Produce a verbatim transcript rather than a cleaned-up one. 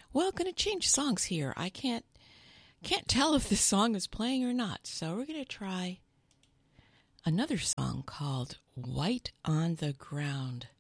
Well, going to change songs here. I can't can't tell if this song is playing or not. So we're going to try another song called White on the Ground.